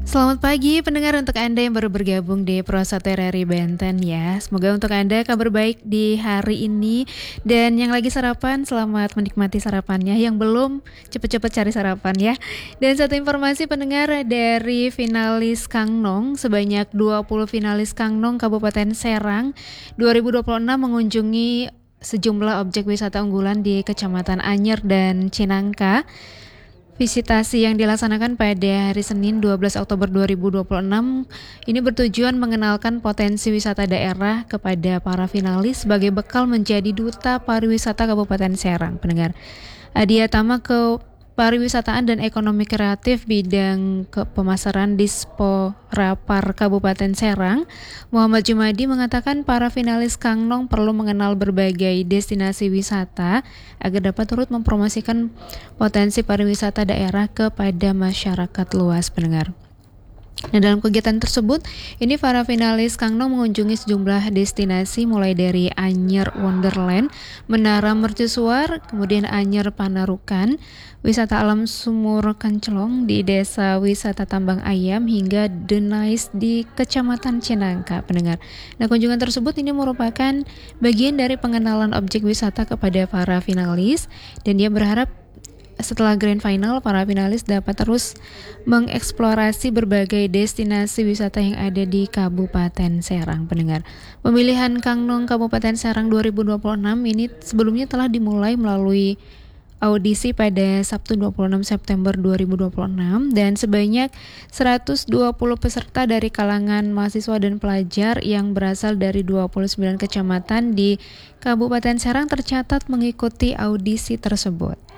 Selamat pagi pendengar untuk Anda yang baru bergabung di Prosate RRI Banten ya. Semoga untuk Anda kabar baik di hari ini. Dan yang lagi sarapan, selamat menikmati sarapannya. Yang belum, cepet-cepet cari sarapan ya. Dan satu informasi pendengar dari finalis Kangnong, sebanyak 20 finalis Kangnong Kabupaten Serang 2026 mengunjungi sejumlah objek wisata unggulan di Kecamatan Anyer dan Cinangka. Visitasi yang dilaksanakan pada hari Senin 12 Oktober 2026 ini bertujuan mengenalkan potensi wisata daerah kepada para finalis sebagai bekal menjadi duta pariwisata Kabupaten Serang. Pendengar, Hadiah Tama ke Pariwisataan dan Ekonomi Kreatif bidang pemasaran Disporapar Kabupaten Serang, Muhammad Jumadi mengatakan para finalis Kangnong perlu mengenal berbagai destinasi wisata agar dapat turut mempromosikan potensi pariwisata daerah kepada masyarakat luas. Pendengar. Nah, dalam kegiatan tersebut, ini para finalis Kangnong mengunjungi sejumlah destinasi mulai dari Anyer Wonderland, Menara Mercusuar, kemudian Anyer Panarukan, wisata alam Sumur Kencelong di Desa Wisata Tambang Ayam hingga The Nice di Kecamatan Cinangka, pendengar. Nah, kunjungan tersebut ini merupakan bagian dari pengenalan objek wisata kepada para finalis dan dia berharap setelah grand final, para finalis dapat terus mengeksplorasi berbagai destinasi wisata yang ada di Kabupaten Serang, pendengar. Pemilihan Kangnong Kabupaten Serang 2026 ini sebelumnya telah dimulai melalui audisi pada Sabtu 26 September 2026 dan sebanyak 120 peserta dari kalangan mahasiswa dan pelajar yang berasal dari 29 kecamatan di Kabupaten Serang tercatat mengikuti audisi tersebut.